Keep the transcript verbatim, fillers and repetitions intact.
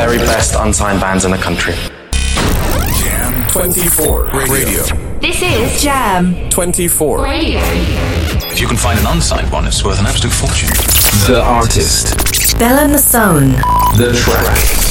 very best unsigned bands in the country. Jam twenty-four Radio. This is Jam twenty-four Radio. If you can find an unsigned one, it's worth an absolute fortune. The artist. Bella Masson. The track.